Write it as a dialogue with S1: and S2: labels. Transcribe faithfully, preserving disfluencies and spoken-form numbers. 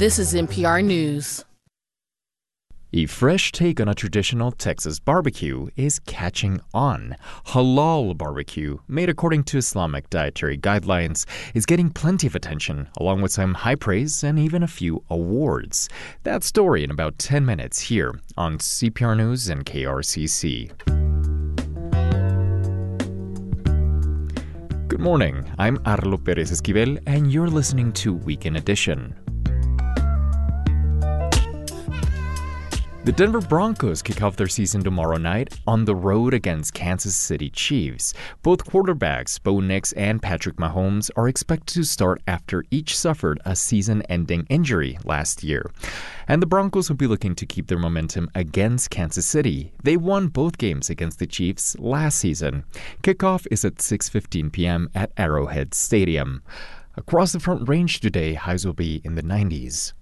S1: This is N P R News.
S2: A fresh take on a traditional Texas barbecue is catching on. Halal barbecue, made according to Islamic dietary guidelines, is getting plenty of attention, along with some high praise and even a few awards. That story in about ten minutes here on C P R News and K R C C. Good morning, I'm Arlo Perez Esquivel, and you're listening to Weekend Edition. The Denver Broncos kick off their season tomorrow night on the road against Kansas City Chiefs. Both quarterbacks, Bo Nix and Patrick Mahomes, are expected to start after each suffered a season-ending injury last year. And the Broncos will be looking to keep their momentum against Kansas City. They won both games against the Chiefs last season. Kickoff is at six fifteen p.m. at Arrowhead Stadium. Across the Front Range today, highs will be in the nineties.